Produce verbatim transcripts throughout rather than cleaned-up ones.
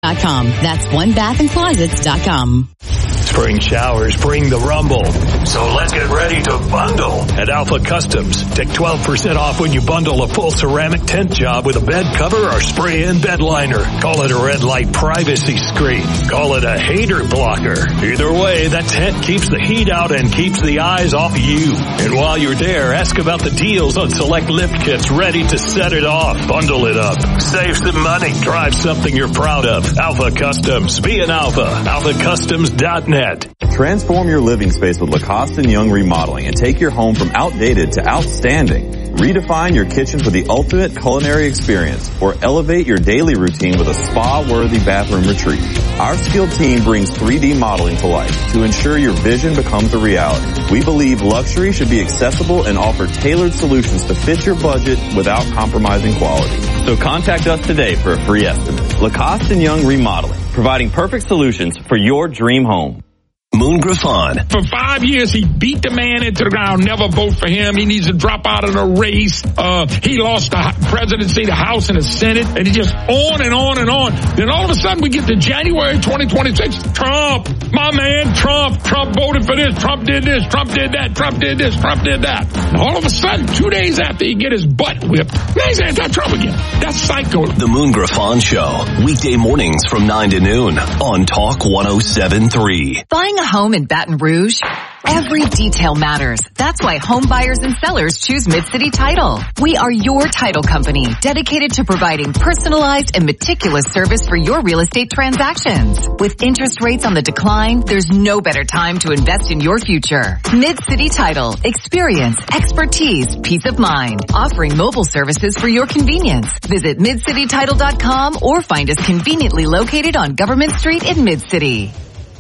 dot com. That's one bath and closets dot com. Spring showers bring the rumble. So let's get ready to bundle at Alpha Customs. Take twelve percent off when you bundle a full ceramic tent job with a bed cover or spray-in bed liner. Call it a red light privacy screen. Call it a hater blocker. Either way, that tent keeps the heat out and keeps the eyes off you. And while you're there, ask about the deals on select lift kits ready to set it off. Bundle it up. Save some money. Drive something you're proud of. Alpha Customs. Be an Alpha. alpha customs dot net. Transform your living space with Lacoste and Young Remodeling and take your home from outdated to outstanding. Redefine your kitchen for the ultimate culinary experience or elevate your daily routine with a spa-worthy bathroom retreat. Our skilled team brings three D modeling to life to ensure your vision becomes a reality. We believe luxury should be accessible and offer tailored solutions to fit your budget without compromising quality. So contact us today for a free estimate. Lacoste and Young Remodeling, providing perfect solutions for your dream home. Moon Griffon. For five years, he beat the man into the ground. Never vote for him. He needs to drop out of the race. Uh, he lost the presidency, the House, and the Senate, and he just on and on and on. Then all of a sudden, we get to January twenty twenty-six. Trump, my man, Trump. Trump voted for this. Trump did this. Trump did that. Trump did this. Trump did that. And all of a sudden, two days after he get his butt whipped, now he's anti-Trump again. That's psycho. The Moon Griffon Show, weekday mornings from nine to noon on Talk one oh seven point three. Buying a home in Baton Rouge? Every detail matters. That's why home buyers and sellers choose Mid-City Title. We are your title company, dedicated to providing personalized and meticulous service for your real estate transactions. With interest rates on the decline, there's no better time to invest in your future. Mid-City Title. Experience, expertise, peace of mind. Offering mobile services for your convenience. Visit mid city title dot com or find us conveniently located on Government Street in Mid-City.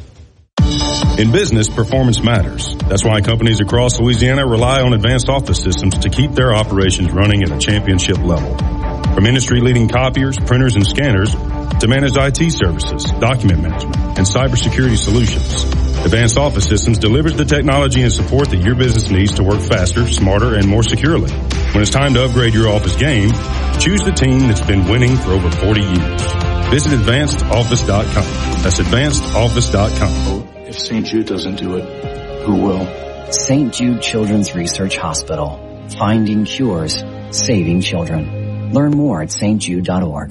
In business, performance matters. That's why companies across Louisiana rely on Advanced Office Systems to keep their operations running at a championship level. From industry-leading copiers, printers, and scanners to managed I T services, document management, and cybersecurity solutions, Advanced Office Systems delivers the technology and support that your business needs to work faster, smarter, and more securely. When it's time to upgrade your office game, choose the team that's been winning for over forty years. Visit advanced office dot com. That's advanced office dot com. If Saint Jude doesn't do it, who will? Saint Jude Children's Research Hospital. Finding cures, saving children. Learn more at st jude dot org.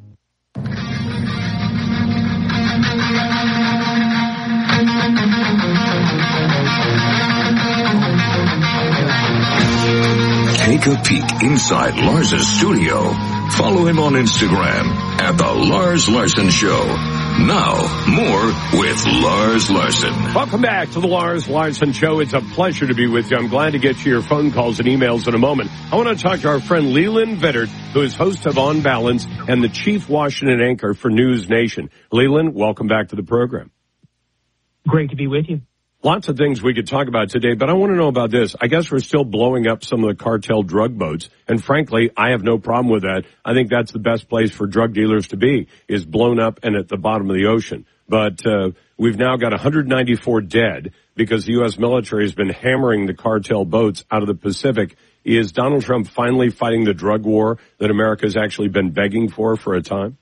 Take a peek inside Lars's studio. Follow him on Instagram at The Lars Larson Show. Now, more with Lars Larson. Welcome back to the Lars Larson Show. It's a pleasure to be with you. I'm glad to get to your phone calls and emails in a moment. I want to talk to our friend Leland Vittert, who is host of On Balance and the chief Washington anchor for News Nation. Leland, welcome back to the program. Great to be with you. Lots of things we could talk about today, but I want to know about this. I guess we're still blowing up some of the cartel drug boats, and frankly, I have no problem with that. I think that's the best place for drug dealers to be, is blown up and at the bottom of the ocean. But uh, we've now got one hundred ninety-four dead because the U S military has been hammering the cartel boats out of the Pacific. Is Donald Trump finally fighting the drug war that America's actually been begging for for a time?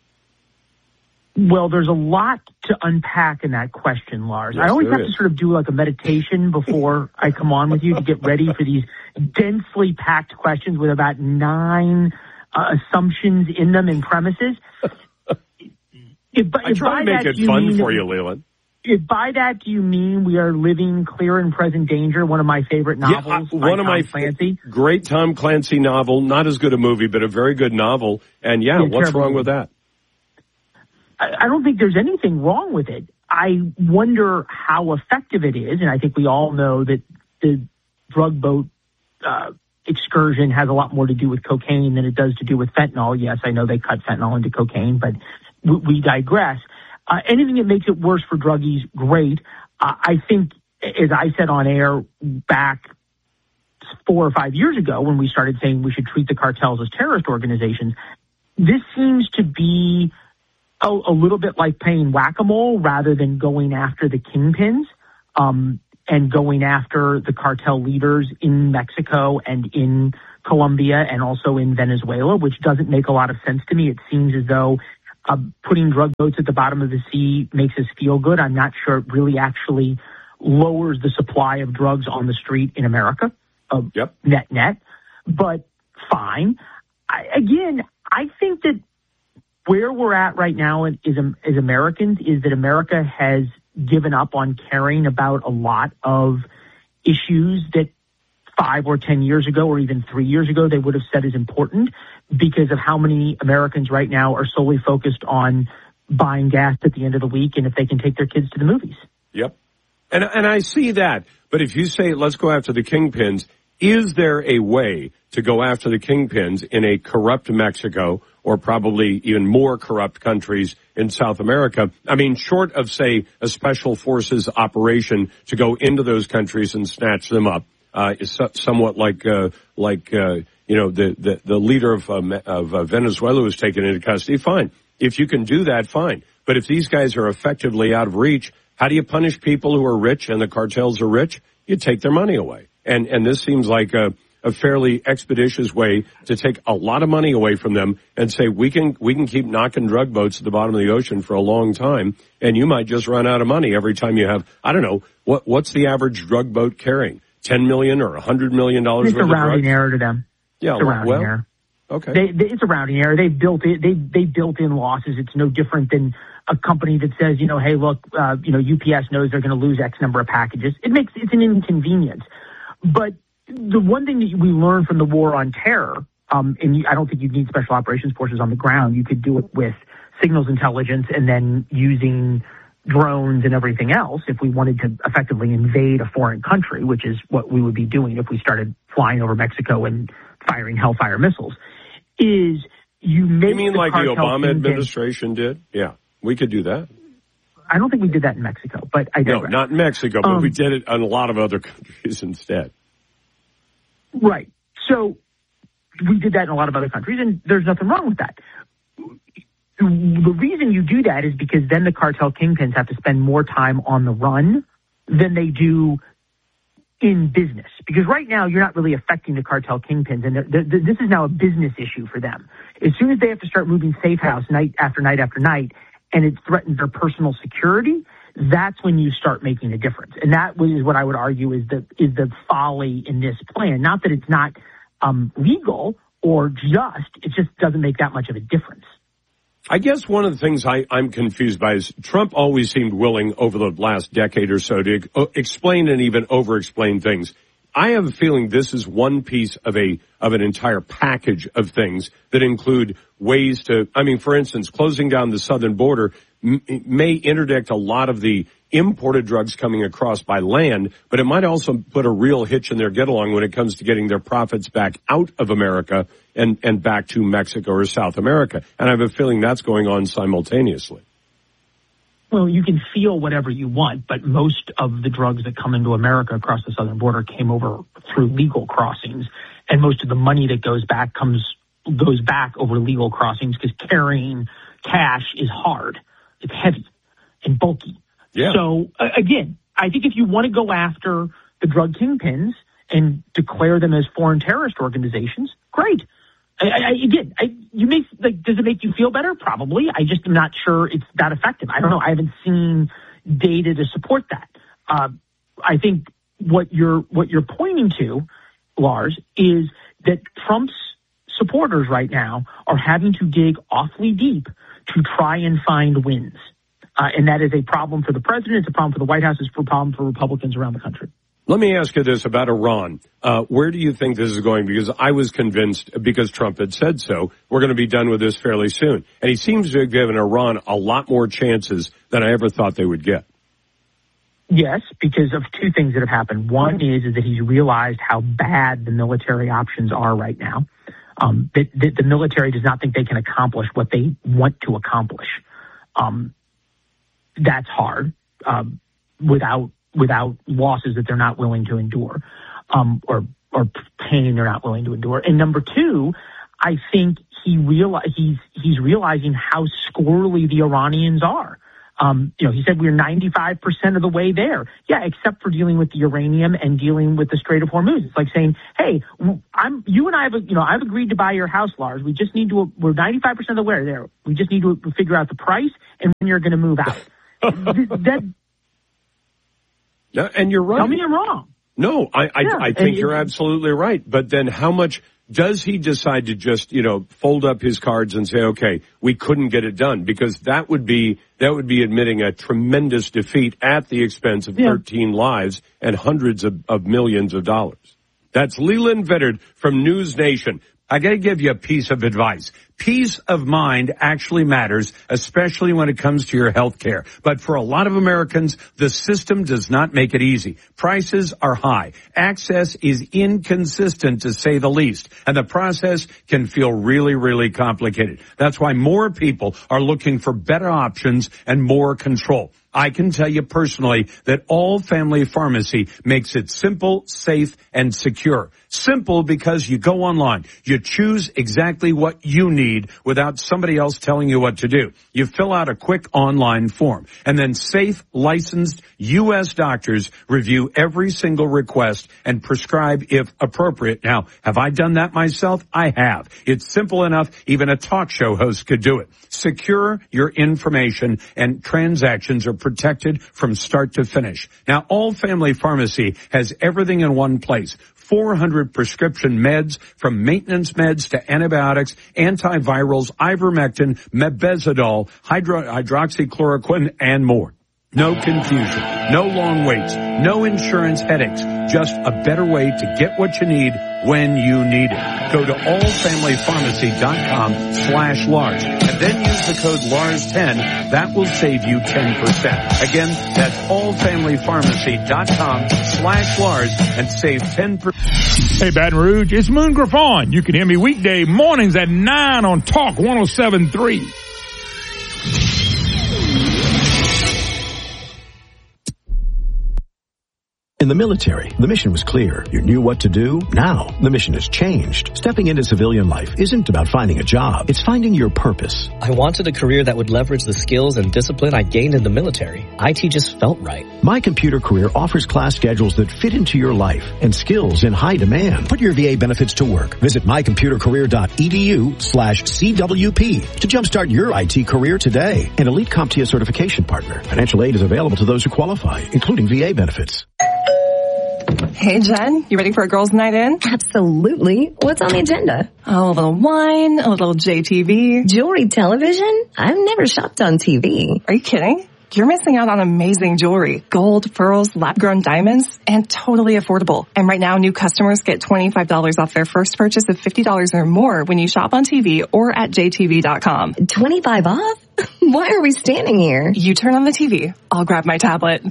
Well, there's a lot to unpack in that question, Lars. Yes, I always have is. to sort of do like a meditation before I come on with you to get ready for these densely packed questions with about nine uh, assumptions in them and premises. If, I if try to make it you fun mean, for you, Leland. If by that do you mean we are living clear and present danger, one of my favorite novels, yeah, uh, by one of Tom my Clancy. Great Tom Clancy novel, not as good a movie, but a very good novel. And yeah, Yeah, what's terrible. wrong with that? I don't think there's anything wrong with it. I wonder how effective it is, and I think we all know that the drug boat uh, excursion has a lot more to do with cocaine than it does to do with fentanyl. Yes, I know they cut fentanyl into cocaine, but we, we digress. Uh, anything that makes it worse for druggies, great. Uh, I think, as I said on air back four or five years ago when we started saying we should treat the cartels as terrorist organizations, this seems to be a, a little bit like playing whack-a-mole rather than going after the kingpins um, and going after the cartel leaders in Mexico and in Colombia and also in Venezuela, which doesn't make a lot of sense to me. It seems as though uh, putting drug boats at the bottom of the sea makes us feel good. I'm not sure it really actually lowers the supply of drugs on the street in America, uh, yep. net net, but fine. I, again, I think that where we're at right now is, as Americans is that America has given up on caring about a lot of issues that five or ten years ago or even three years ago they would have said is important, because of how many Americans right now are solely focused on buying gas at the end of the week and if they can take their kids to the movies. Yep. And and I see that. But if you say, let's go after the kingpins, is there a way to go after the kingpins in a corrupt Mexico or probably even more corrupt countries in South America? I mean, short of, say, a special forces operation to go into those countries and snatch them up, uh, is so, somewhat like, uh, like, uh, you know, the, the, the leader of, um, of uh, Venezuela was taken into custody, fine. If you can do that, fine. But if these guys are effectively out of reach, how do you punish people who are rich and the cartels are rich? You take their money away. And, and this seems like a, a fairly expeditious way to take a lot of money away from them and say, we can, we can keep knocking drug boats at the bottom of the ocean for a long time. And you might just run out of money every time you have, I don't know, what, what's the average drug boat carrying? ten million or a hundred million dollars It's worth a rounding of drugs? error to them. Yeah. It's a rounding well, error. Okay. They, they, it's a rounding error. They've built it. They, they built in losses. It's no different than a company that says, you know, hey, look, uh, you know, U P S knows they're going to lose X number of packages. It makes, it's an inconvenience. But the one thing that we learned from the war on terror, um, and you, I don't think you need special operations forces on the ground. You could do it with signals intelligence and then using drones and everything else if we wanted to effectively invade a foreign country, which is what we would be doing if we started flying over Mexico and firing Hellfire missiles, is you make You mean the like the Obama kingpin, administration did? Yeah, we could do that. I don't think we did that in Mexico, but I digress. No, not in Mexico, but um, we did it in a lot of other countries instead. Right. So we did that in a lot of other countries, and there's nothing wrong with that. The reason you do that is because then the cartel kingpins have to spend more time on the run than they do in business. Because right now you're not really affecting the cartel kingpins, and they're, they're, this is now a business issue for them. As soon as they have to start moving safe house night after night after night, and it threatens their personal security, that's when you start making a difference. And that is what I would argue is the is the folly in this plan. Not that it's not um, legal or just, it just doesn't make that much of a difference. I guess one of the things I, I'm confused by is Trump always seemed willing over the last decade or so to uh, explain and even over-explain things. I have a feeling this is one piece of a of an entire package of things that include ways to, I mean, for instance, closing down the southern border m- may interdict a lot of the imported drugs coming across by land, but it might also put a real hitch in their get-along when it comes to getting their profits back out of America and, and back to Mexico or South America. And I have a feeling that's going on simultaneously. Well, you can feel whatever you want, but most of the drugs that come into America across the southern border came over through legal crossings, and most of the money that goes back comes goes back over legal crossings because carrying cash is hard. It's heavy and bulky. Yeah. So, uh, again, I think if you want to go after the drug kingpins and declare them as foreign terrorist organizations, great. I, I, again, I, you may, like, does it make you feel better? Probably. I just am not sure it's that effective. I don't know. I haven't seen data to support that. Uh, I think what you're what you're pointing to, Lars, is that Trump's supporters right now are having to dig awfully deep to try and find wins, uh, and that is a problem for the president. It's a problem for the White House. It's a problem for Republicans around the country. Let me ask you this about Iran. Uh, where do you think this is going? Because I was convinced, because Trump had said so, we're going to be done with this fairly soon. And he seems to have given Iran a lot more chances than I ever thought they would get. Yes, because of two things that have happened. One is, is that he's realized how bad the military options are right now. Um, that, that the military does not think they can accomplish what they want to accomplish. Um, that's hard um, without without losses that they're not willing to endure, um, or or pain they're not willing to endure. And number two, I think he reali- he's he's realizing how squirrely the Iranians are. Um, you know, he said we're ninety-five percent of the way there. Yeah, except for dealing with the uranium and dealing with the Strait of Hormuz. It's like saying, hey, I'm, you and I have, you know, I've agreed to buy your house, Lars. We just need to, we're ninety-five percent of the way there. We just need to figure out the price and when you're going to move out. that, yeah, and you're right. Tell me I'm wrong. No, I, I, yeah, I think and, you're absolutely right. But then how much does he decide to just, you know, fold up his cards and say, okay, we couldn't get it done? Because that would be, that would be admitting a tremendous defeat at the expense of yeah. thirteen lives and hundreds of, of millions of dollars. That's Leland Vittert from News Nation. I got to give you a piece of advice. Peace of mind actually matters, especially when it comes to your health care. But for a lot of Americans, the system does not make it easy. Prices are high. Access is inconsistent, to say the least. And the process can feel really, really complicated. That's why more people are looking for better options and more control. I can tell you personally that All Family Pharmacy makes it simple, safe, and secure. Simple because you go online. You choose exactly what you need without somebody else telling you what to do. You fill out a quick online form. And then safe, licensed U S doctors review every single request and prescribe if appropriate. Now, have I done that myself? I have. It's simple enough. Even a talk show host could do it. Secure your information and transactions are protected from start to finish. Now, All Family Pharmacy has everything in one place. four hundred prescription meds, from maintenance meds to antibiotics, antivirals, ivermectin, mebendazole, hydro- hydroxychloroquine, and more. No confusion, no long waits, no insurance headaches, just a better way to get what you need when you need it. Go to all family pharmacy dot com slash Lars and then use the code Lars ten. That will save you ten percent. Again, that's all family pharmacy dot com slash Lars and save ten percent. Hey, Baton Rouge, it's Moon Griffon. You can hear me weekday mornings at nine on Talk one oh seven point three. In the military, the mission was clear. You knew what to do. Now, the mission has changed. Stepping into civilian life isn't about finding a job. It's finding your purpose. I wanted a career that would leverage the skills and discipline I gained in the military. I T just felt right. My Computer Career offers class schedules that fit into your life and skills in high demand. Put your V A benefits to work. Visit my computer career dot e d u slash C W P to jumpstart your I T career today. An Elite CompTIA certification partner. Financial aid is available to those who qualify, including V A benefits. Hey, Jen, you ready for a girls' night in? Absolutely. What's on the agenda? Oh, a little wine, a little J T V. Jewelry television? I've never shopped on T V. Are you kidding? You're missing out on amazing jewelry. Gold, pearls, lab-grown diamonds, and totally affordable. And right now, new customers get twenty-five dollars off their first purchase of fifty dollars or more when you shop on T V or at J T V dot com. twenty-five off? Why are we standing here? You turn on the T V. I'll grab my tablet.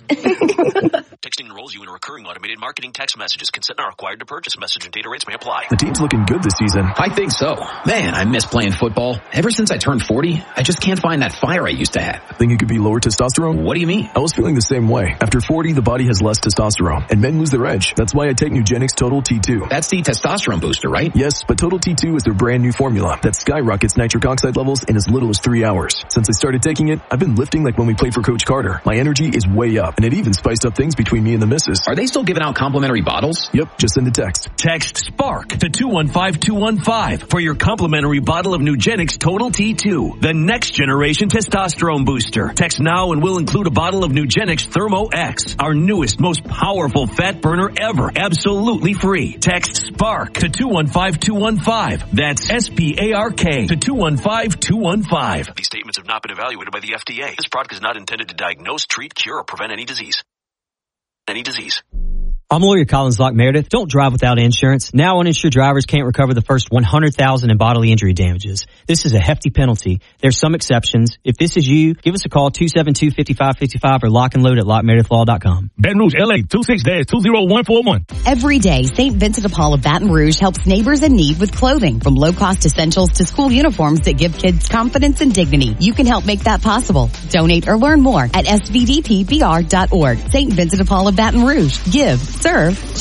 Texting enrolls you in a recurring automated marketing text messages. Consent not required to purchase. Message and data rates may apply. The team's looking good this season. I think so. Man, I miss playing football. Ever since I turned forty, I just can't find that fire I used to have. Think it could be lower testosterone? What do you mean? I was feeling the same way. After forty, the body has less testosterone, and men lose their edge. That's why I take Nugenix Total T two. That's the testosterone booster, right? Yes, but Total T two is their brand new formula that skyrockets nitric oxide levels in as little as three hours. Since I started taking it, I've been lifting like when we played for Coach Carter. My energy is way up, and it even spiced up things between me and the missus. Are they still giving out complimentary bottles? Yep, just send a text. Text SPARK to two one five two one five for your complimentary bottle of Nugenix Total T two, the next generation testosterone booster. Text now and we'll include a bottle of Nugenix Thermo X, our newest, most powerful fat burner ever, absolutely free. Text SPARK to two one five two one five. That's S P A R K to two one five two one five. These statements have not been evaluated by the F D A. This product is not intended to diagnose, treat, cure, or prevent any disease. Any disease. I'm lawyer Collins Locke Meredith. Don't drive without insurance. Now uninsured drivers can't recover the first one hundred thousand dollars in bodily injury damages. This is a hefty penalty. There's some exceptions. If this is you, give us a call, two seven two, five five five five or lock and load at lock meredith law dot com. Baton Rouge, L A, two six two zero one four one. Every day, Saint Vincent de Paul of Baton Rouge helps neighbors in need with clothing, from low-cost essentials to school uniforms that give kids confidence and dignity. You can help make that possible. Donate or learn more at S V D P B R dot org. Saint Vincent de Paul of Baton Rouge. Give, serve, shop.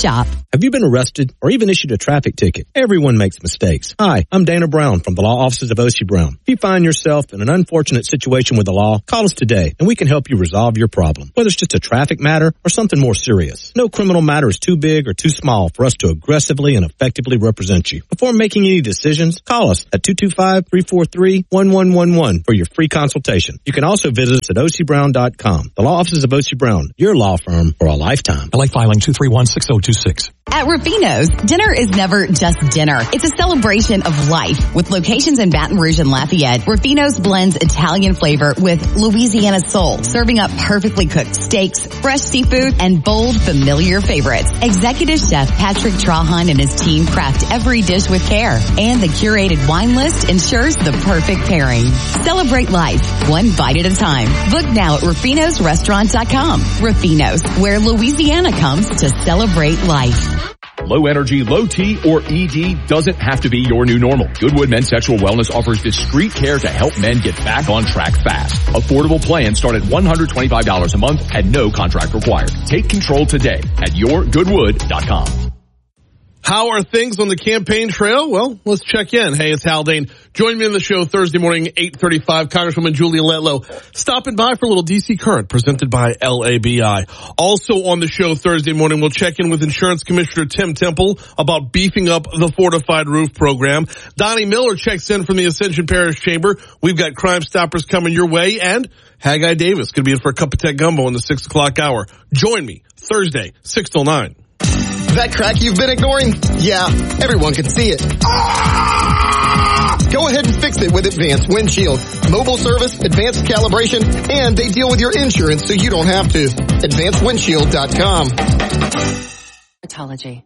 Have you been arrested or even issued a traffic ticket? Everyone makes mistakes. Hi, I'm Dana Brown from the law offices of O C Brown. If you find yourself in an unfortunate situation with the law, call us today and we can help you resolve your problem, whether it's just a traffic matter or something more serious. No criminal matter is too big or too small for us to aggressively and effectively represent you. Before making any decisions, call us at two two five, three four three, one one one one for your free consultation. You can also visit us at O C Brown dot com. The law offices of O C Brown, your law firm for a lifetime. L A filing two three one, six zero two six. At Rufino's, dinner is never just dinner. It's a celebration of life. With locations in Baton Rouge and Lafayette, Rufino's blends Italian flavor with Louisiana soul, serving up perfectly cooked steaks, fresh seafood, and bold, familiar favorites. Executive Chef Patrick Trahan and his team craft every dish with care, and the curated wine list ensures the perfect pairing. Celebrate life, one bite at a time. Book now at Rufinos Restaurant dot com. Rufino's, where Louisiana comes to celebrate life. Low energy, low T, or E D doesn't have to be your new normal. Goodwood Men's Sexual Wellness offers discreet care to help men get back on track fast. Affordable plans start at one hundred twenty-five dollars a month and no contract required. Take control today at your goodwood dot com. How are things on the campaign trail? Well, let's check in. Hey, it's Haldane. Join me in the show Thursday morning, eight thirty-five. Congresswoman Julia Letlow stopping by for a little D C Current presented by L A B I. Also on the show Thursday morning, we'll check in with Insurance Commissioner Tim Temple about beefing up the fortified roof program. Donnie Miller checks in from the Ascension Parish Chamber. We've got Crime Stoppers coming your way, and Haggai Davis going to be in for a cup of tech gumbo in the six o'clock hour. Join me Thursday, six till nine. That crack you've been ignoring? Yeah, everyone can see it. Ah! Go ahead and fix it with Advanced Windshield. Mobile service, advanced calibration, and they deal with your insurance so you don't have to. advanced windshield dot com. Dermatology.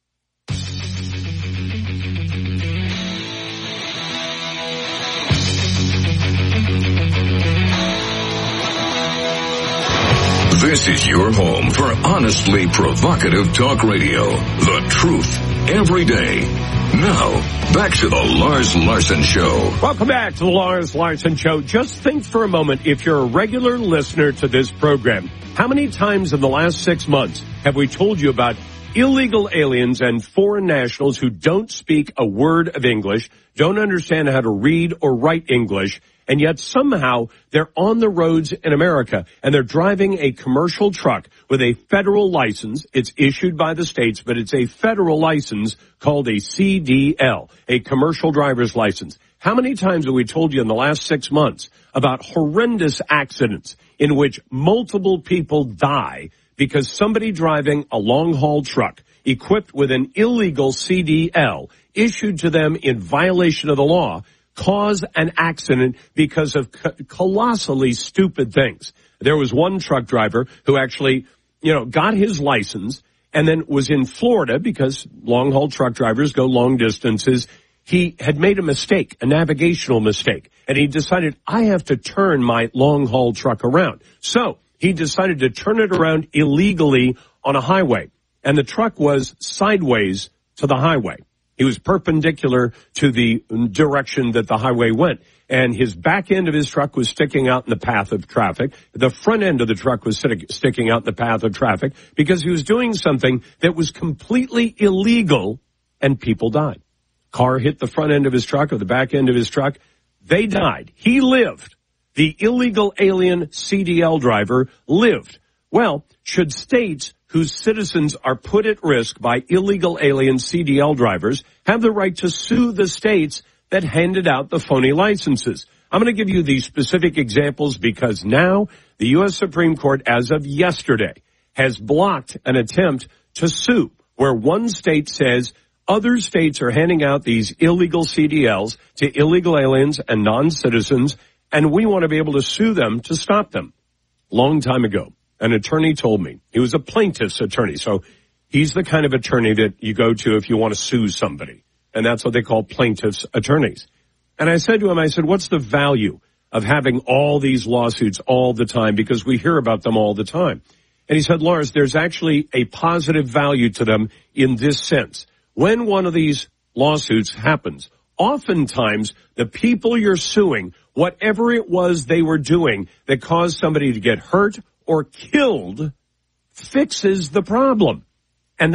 This is your home for honestly provocative talk radio. The truth every day. Now, back to the Lars Larson Show. Welcome back to the Lars Larson Show. Just think for a moment, if you're a regular listener to this program, how many times in the last six months have we told you about illegal aliens and foreign nationals who don't speak a word of English, don't understand how to read or write English, and yet somehow they're on the roads in America and they're driving a commercial truck with a federal license. It's issued by the states, but it's a federal license called a C D L, a commercial driver's license. How many times have we told you in the last six months about horrendous accidents in which multiple people die because somebody driving a long-haul truck equipped with an illegal C D L issued to them in violation of the law cause an accident because of co- colossally stupid things. There was one truck driver who actually, you know, got his license and then was in Florida because long-haul truck drivers go long distances. He had made a mistake, a navigational mistake, and he decided, I have to turn my long-haul truck around. So he decided to turn it around illegally on a highway, and the truck was sideways to the highway. He was perpendicular to the direction that the highway went, and his back end of his truck was sticking out in the path of traffic. The front end of the truck was sticking out in the path of traffic because he was doing something that was completely illegal, and people died. Car hit the front end of his truck or the back end of his truck. They died. He lived. The illegal alien C D L driver lived. Well, should states whose citizens are put at risk by illegal alien C D L drivers have the right to sue the states that handed out the phony licenses? I'm going to give you these specific examples because now the U S Supreme Court, as of yesterday, has blocked an attempt to sue where one state says other states are handing out these illegal C D Ls to illegal aliens and non-citizens, and we want to be able to sue them to stop them. Long time ago, an attorney told me, he was a plaintiff's attorney, so he's the kind of attorney that you go to if you want to sue somebody, and that's what they call plaintiff's attorneys. And I said to him, I said, what's the value of having all these lawsuits all the time, because we hear about them all the time? And he said, Lars, there's actually a positive value to them in this sense. When one of these lawsuits happens, oftentimes the people you're suing, whatever it was they were doing that caused somebody to get hurt or killed, fixes the problem. And that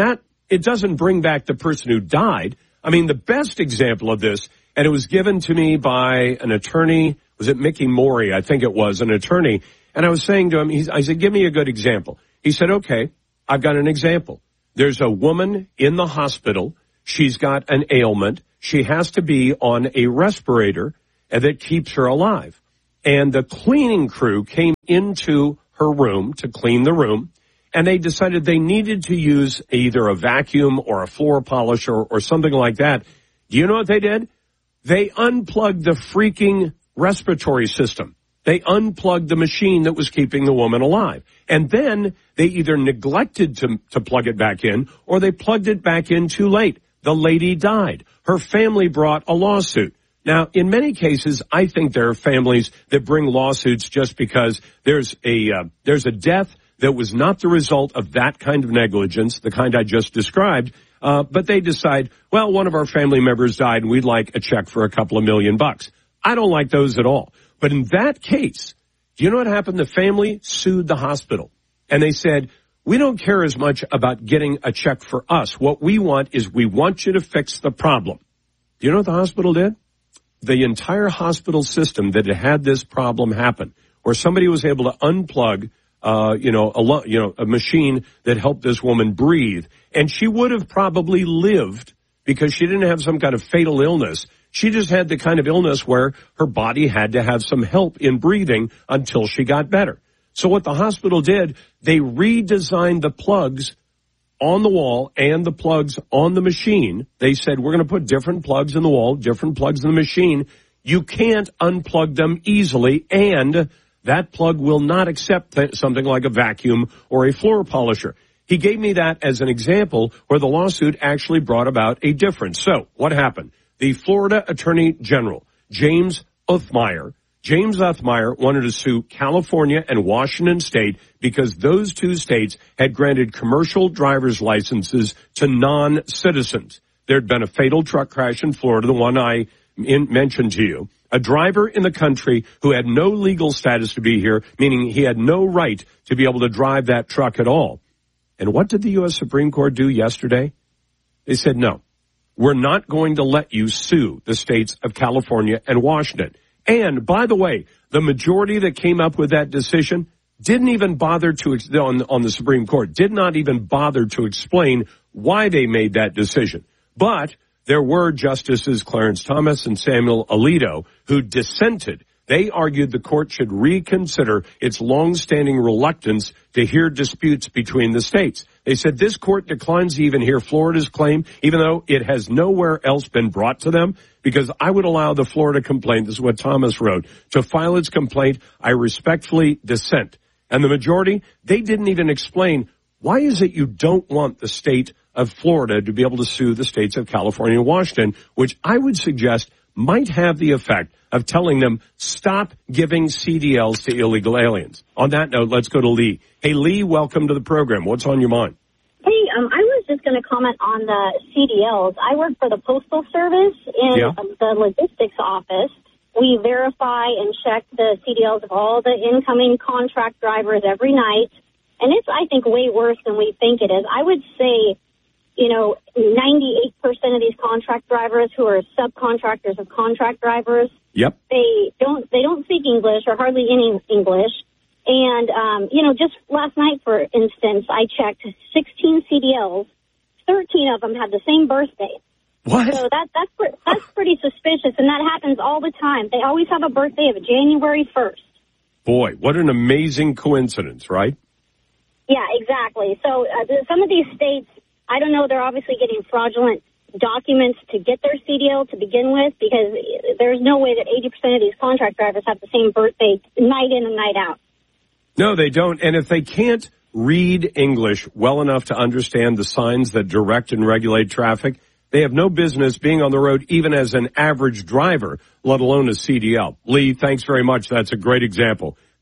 It doesn't bring back the person who died. I mean, the best example of this, and it was given to me by an attorney, was it Mickey Morey? I think it was, an attorney. And I was saying to him, he's, I said, give me a good example. He said, okay, I've got an example. There's a woman in the hospital. She's got an ailment. She has to be on a respirator that keeps her alive. And the cleaning crew came into her room to clean the room, and they decided they needed to use either a vacuum or a floor polisher or, or something like that. Do you know what they did? They unplugged the freaking respiratory system. They unplugged the machine that was keeping the woman alive. And then they either neglected to, to plug it back in, or they plugged it back in too late. The lady died. Her family brought a lawsuit. Now, in many cases, I think there are families that bring lawsuits just because there's a uh, there's a death that was not the result of that kind of negligence, the kind I just described, uh, but they decide, well, one of our family members died and we'd like a check for a couple of million bucks. I don't like those at all. But in that case, do you know what happened? The family sued the hospital, and they said, we don't care as much about getting a check for us. What we want is we want you to fix the problem. Do you know what the hospital did? The entire hospital system that had this problem happen, where somebody was able to unplug, uh, you know, a, you know, a machine that helped this woman breathe, and she would have probably lived because she didn't have some kind of fatal illness. She just had the kind of illness where her body had to have some help in breathing until she got better. So what the hospital did, they redesigned the plugs on the wall and the plugs on the machine. They said, we're going to put different plugs in the wall, different plugs in the machine. You can't unplug them easily, and that plug will not accept th- something like a vacuum or a floor polisher. He gave me that as an example where the lawsuit actually brought about a difference. So what happened? The Florida Attorney General, James Othmeyer, James Othmeyer wanted to sue California and Washington State because those two states had granted commercial driver's licenses to non-citizens. There had been a fatal truck crash in Florida, the one I in, mentioned to you. A driver in the country who had no legal status to be here, meaning he had no right to be able to drive that truck at all. And what did the U S Supreme Court do yesterday? They said, no, we're not going to let you sue the states of California and Washington. And, by the way, the majority that came up with that decision didn't even bother to, on, on the Supreme Court, did not even bother to explain why they made that decision. But there were Justices Clarence Thomas and Samuel Alito who dissented. They argued the court should reconsider its longstanding reluctance to hear disputes between the states. They said this court declines to even hear Florida's claim, even though it has nowhere else been brought to them, because I would allow the Florida complaint, this is what Thomas wrote, to file its complaint. I respectfully dissent. And the majority, they didn't even explain, why is it you don't want the state of Florida to be able to sue the states of California and Washington, which I would suggest might have the effect of telling them, stop giving C D Ls to illegal aliens. On that note, let's go to Lee. Hey, Lee, welcome to the program. What's on your mind? Hey, um, I was just going to comment on the C D Ls. I work for the Postal Service in Yeah. the logistics office. We verify and check the C D Ls of all the incoming contract drivers every night. And it's, I think, way worse than we think it is. I would say, you know, ninety-eight percent of these contract drivers who are subcontractors of contract drivers, Yep. they don't they don't speak English or hardly any English. And, um, you know, just last night, for instance, I checked sixteen C D Ls. thirteen of them had the same birthday. What? So that, that's, pre- that's pretty suspicious, and that happens all the time. They always have a birthday of January first. Boy, what an amazing coincidence, right? Yeah, exactly. So uh, the, some of these states, I don't know, they're obviously getting fraudulent documents to get their C D L to begin with, because there's no way that eighty percent of these contract drivers have the same birthday night in and night out. No, they don't. And if they can't read English well enough to understand the signs that direct and regulate traffic, they have no business being on the road even as an average driver, let alone a C D L. Lee, thanks very much. That's a great example.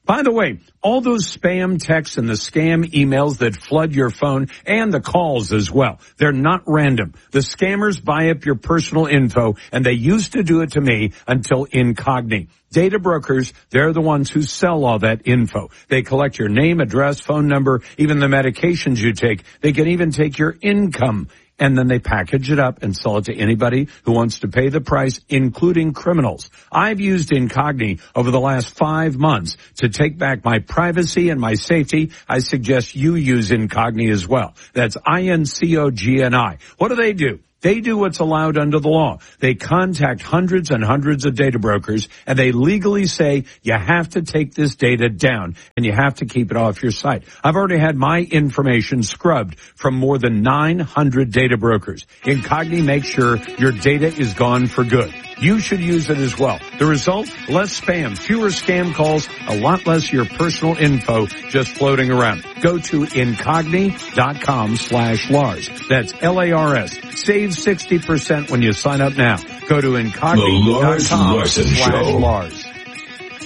By the way, all those spam texts and the scam emails that flood your phone and the calls as well, they're not random. The scammers buy up your personal info, and they used to do it to me until Incogni. Data brokers, they're the ones who sell all that info. They collect your name, address, phone number, even the medications you take. They can even take your income. And then they package it up and sell it to anybody who wants to pay the price, including criminals. I've used Incogni over the last five months to take back my privacy and my safety. I suggest you use Incogni as well. That's I N C O G N I. What do they do? They do what's allowed under the law. They contact hundreds and hundreds of data brokers, and they legally say you have to take this data down and you have to keep it off your site. I've already had my information scrubbed from more than nine hundred data brokers. Incogni makes sure your data is gone for good. You should use it as well. The result? Less spam, fewer scam calls, a lot less your personal info just floating around. Go to Incogni.com slash Lars. That's L A R S. Save sixty percent when you sign up now. Go to Incogni.com slash Lars.